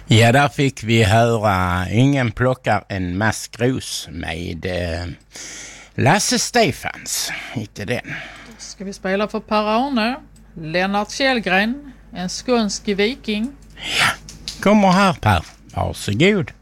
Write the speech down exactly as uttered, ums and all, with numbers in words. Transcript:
Ja, där fick vi höra Ingen plockar en maskros med eh, Lasse Stefans. Inte den. Ska vi spela för Per-Arne, Lennart Källgren, en skånsk viking. Ja, kommer här Per. Varsågod.